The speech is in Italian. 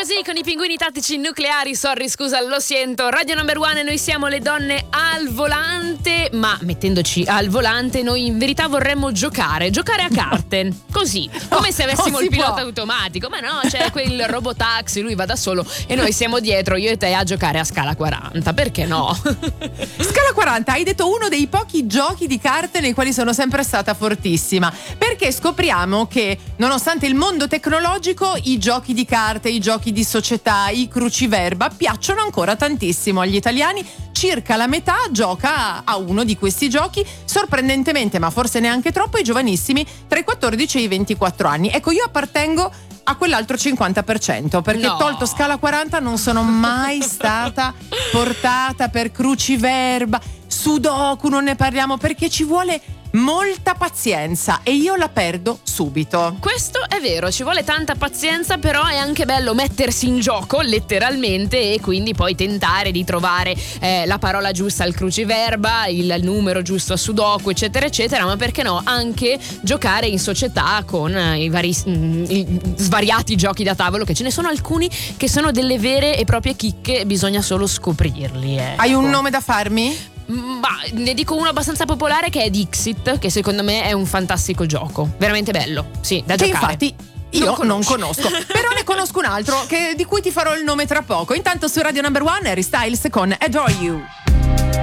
così con i pinguini tattici nucleari. Sorry, scusa, lo sento. Radio Number One, noi siamo le donne al volante. Ma mettendoci al volante noi in verità vorremmo giocare a carte. Così, come se avessimo il pilota automatico. Ma no, c'è quel robotaxi, lui va da solo e noi siamo dietro, io e te, a giocare a scala 40. Perché no? Scala 40, hai detto uno dei pochi giochi di carte nei quali sono sempre stata fortissima, perché scopriamo che nonostante il mondo tecnologico, i giochi di carte, i giochi di società, i cruciverba piacciono ancora tantissimo agli italiani. Circa la metà gioca a uno di questi giochi, sorprendentemente, ma forse neanche troppo, i giovanissimi tra i 14 e i 24 anni. Ecco, io appartengo a quell'altro 50%, perché tolto scala 40 non sono mai stata portata per cruciverba, sudoku non ne parliamo, perché ci vuole molta pazienza e io la perdo subito. Questo è vero, ci vuole tanta pazienza, però è anche bello mettersi in gioco letteralmente e quindi poi tentare di trovare la parola giusta al cruciverba, il numero giusto a sudoku, eccetera eccetera, ma perché no anche giocare in società con i svariati giochi da tavolo, che ce ne sono alcuni che sono delle vere e proprie chicche, bisogna solo scoprirli. Hai un nome da farmi? Ma ne dico uno abbastanza popolare, che è Dixit, che secondo me è un fantastico gioco, veramente bello, sì, da giocare. Infatti io non conosco, però ne conosco un altro di cui ti farò il nome tra poco. Intanto su Radio Number One, Harry Styles con Adore You.